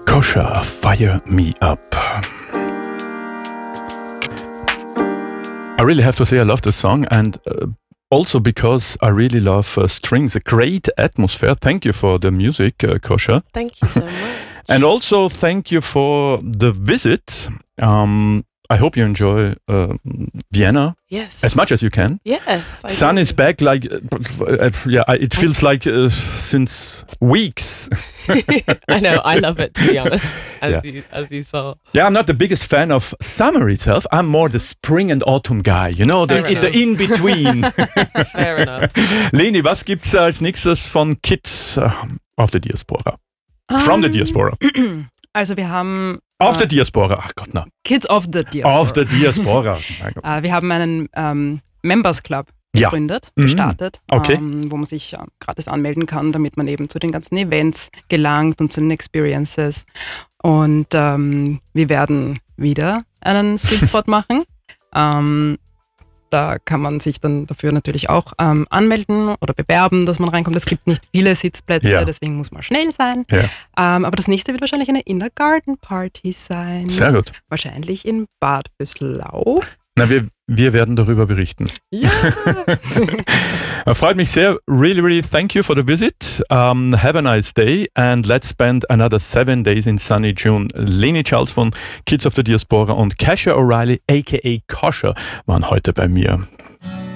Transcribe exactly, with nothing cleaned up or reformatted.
Kosher, Fire Me Up. I really have to say I love the song, and uh, also because I really love uh, strings, a great atmosphere. Thank you for the music, uh, Kosher. Thank you so much. And also thank you for the visit. Um, I hope you enjoy uh, Vienna. Yes. As much as you can. Yes. I Sun do. is back, like, uh, yeah, it feels like uh, since weeks. I know, I love it, to be honest, as, Yeah. you, as you saw. Yeah, I'm not the biggest fan of summer itself. I'm more the spring and autumn guy, you know, the, Fair the in-between. Fair enough. Leni, was gibt's als nächstes von Kids uh, of the Diaspora? From the Um, Diaspora. Also wir haben Of äh, the Diaspora. Ach Gott, na. Kids of the Diaspora. Of the Diaspora. Mein Gott. Äh, wir haben einen ähm, Members Club Ja. gegründet, Mhm. gestartet, Okay. ähm, wo man sich äh, gratis anmelden kann, damit man eben zu den ganzen Events gelangt und zu den Experiences. Und ähm, wir werden wieder einen Sweet Spot machen. Ähm, da kann man sich dann dafür natürlich auch ähm, anmelden oder bewerben, dass man reinkommt. Es gibt nicht viele Sitzplätze, Ja. deswegen muss man schnell sein. Ja. Ähm, aber das nächste wird wahrscheinlich eine Inner Garden Party sein. Sehr gut. Wahrscheinlich in Bad Vöslau. Na, wir, wir werden darüber berichten. Ja. Freut mich sehr. Really, really thank you for the visit. Um, have a nice day and let's spend another seven days in sunny June. Leni Charles von Kids of the Diaspora und Kasia O'Reilly, aka Kosher, waren heute bei mir.